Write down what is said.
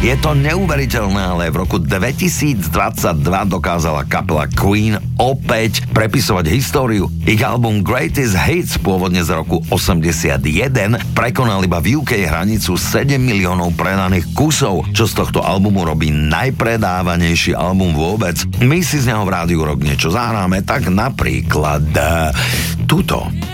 Je to neuveriteľné, ale v roku 2022 dokázala kapela Queen opäť prepisovať históriu. Ich album Greatest Hits, pôvodne z roku 81, prekonal iba v UK hranicu 7 miliónov predaných kusov, čo z tohto albumu robí najpredávanejší album vôbec. My si z neho v Rádiu Rock niečo zahráme, tak napríklad tuto.